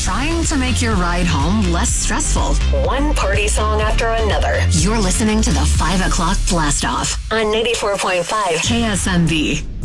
trying to make your ride home less stressful. One party song after another. You're listening to the 5 o'clock Blast Off on 94.5 KSMB.